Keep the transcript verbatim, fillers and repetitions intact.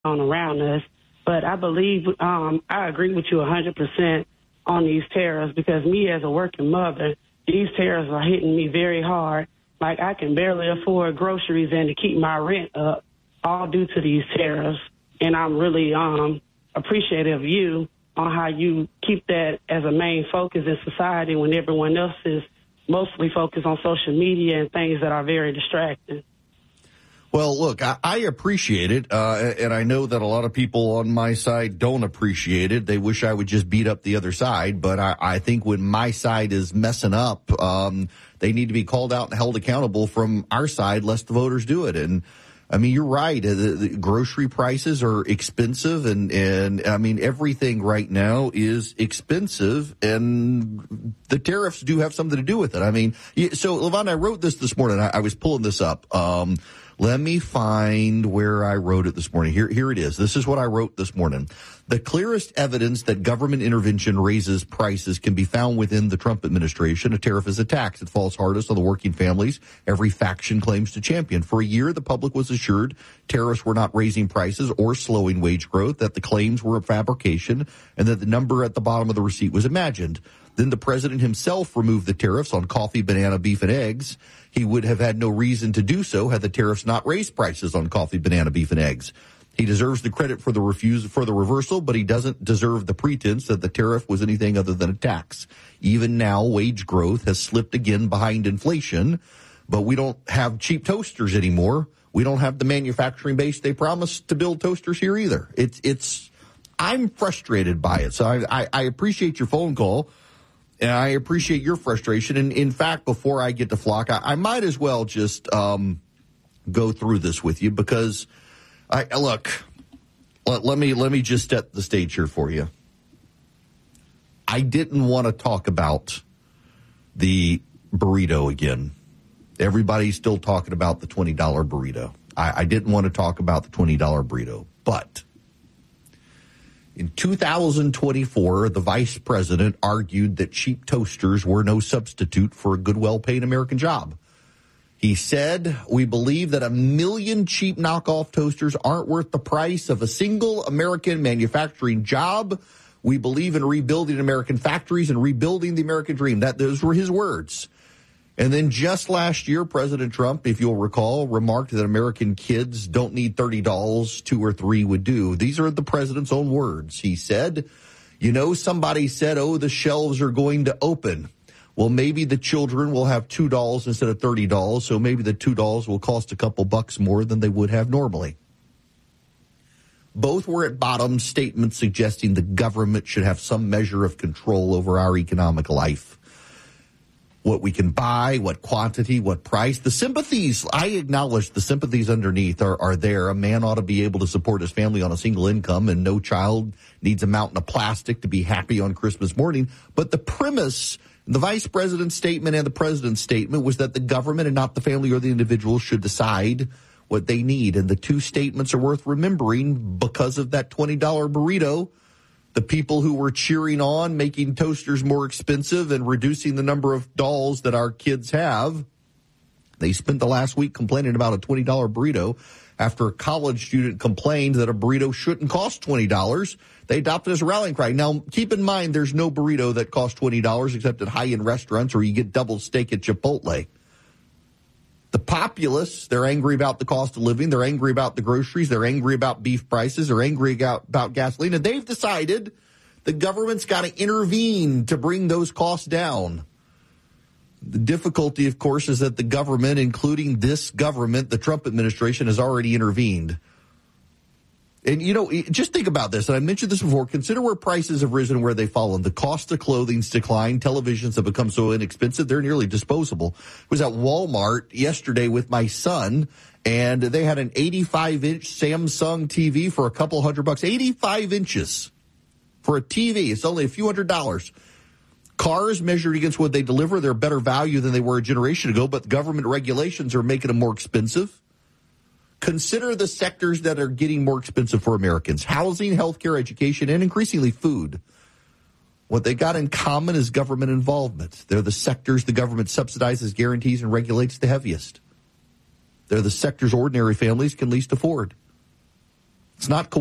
on around us. But I believe um, I agree with you one hundred percent on these tariffs because me as a working mother, these tariffs are hitting me very hard. Like I can barely afford groceries and to keep my rent up, all due to these tariffs. And I'm really um, appreciative of you on how you keep that as a main focus in society when everyone else is mostly focused on social media and things that are very distracting. Well, look, I, I appreciate it, uh, and I know that a lot of people on my side don't appreciate it. They wish I would just beat up the other side, but I, I think when my side is messing up, um, they need to be called out and held accountable from our side, lest the voters do it. And, I mean, you're right. The, the grocery prices are expensive, and, and, I mean, everything right now is expensive, and the tariffs do have something to do with it. I mean, so, Levon, I wrote this this morning. I, I was pulling this up. Um, Let me find where I wrote it this morning. Here, here it is. This is what I wrote this morning. The clearest evidence that government intervention raises prices can be found within the Trump administration. A tariff is a tax. It falls hardest on the working families every faction claims to champion. For a year, the public was assured tariffs were not raising prices or slowing wage growth, that the claims were a fabrication, and that the number at the bottom of the receipt was imagined. Then the president himself removed the tariffs on coffee, banana, beef, and eggs. He would have had no reason to do so had the tariffs not raised prices on coffee, banana, beef, and eggs. He deserves the credit for the refuse for the reversal, but he doesn't deserve the pretense that the tariff was anything other than a tax. Even now, wage growth has slipped again behind inflation, but we don't have cheap toasters anymore. We don't have the manufacturing base they promised to build toasters here either. It's it's. I'm frustrated by it, so I I, I appreciate your phone call. And I appreciate your frustration. And in fact, before I get to Flock, I, I might as well just um, go through this with you because, I look, let, let me let me just set the stage here for you. I didn't want to talk about the burrito again. Everybody's still talking about the twenty dollar burrito. I, I didn't want to talk about the twenty dollar burrito, but in two thousand twenty-four, the vice president argued that cheap toasters were no substitute for a good, well-paid American job. He said, we believe that a million cheap knockoff toasters aren't worth the price of a single American manufacturing job. We believe in rebuilding American factories and rebuilding the American dream. That those were his words. And then just last year, President Trump, if you'll recall, remarked that American kids don't need thirty dolls, two or three would do. These are the president's own words. He said, you know, somebody said, oh, the shelves are going to open. Well, maybe the children will have two dolls instead of thirty dolls, so maybe the two dolls will cost a couple bucks more than they would have normally. Both were at bottom statements suggesting the government should have some measure of control over our economic life. What we can buy, what quantity, what price. The sympathies, I acknowledge the sympathies underneath are, are there. A man ought to be able to support his family on a single income, and no child needs a mountain of plastic to be happy on Christmas morning. But the premise, the vice president's statement and the president's statement was that the government and not the family or the individual should decide what they need. And the two statements are worth remembering because of that twenty dollar burrito. The people who were cheering on making toasters more expensive and reducing the number of dolls that our kids have, they spent the last week complaining about a twenty dollar burrito after a college student complained that a burrito shouldn't cost twenty dollars. They adopted it as a rallying cry. Now, keep in mind, there's no burrito that costs twenty dollars except at high-end restaurants or you get double steak at Chipotle. The populace, they're angry about the cost of living. They're angry about the groceries. They're angry about beef prices. They're angry about, about gasoline. And they've decided the government's got to intervene to bring those costs down. The difficulty, of course, is that the government, including this government, the Trump administration, has already intervened. And, you know, just think about this. And I mentioned this before. Consider where prices have risen and where they've fallen. The cost of clothing's declined. Televisions have become so inexpensive, they're nearly disposable. I was at Walmart yesterday with my son, and they had an eighty-five inch Samsung T V for a couple hundred bucks. eighty-five inches for a T V. It's only a few hundred dollars. Cars measured against what they deliver, they're better value than they were a generation ago, but government regulations are making them more expensive. Consider the sectors that are getting more expensive for Americans: housing, healthcare, education, and increasingly food. What they got in common is government involvement. They're the sectors the government subsidizes, guarantees, and regulates the heaviest. They're the sectors ordinary families can least afford. It's not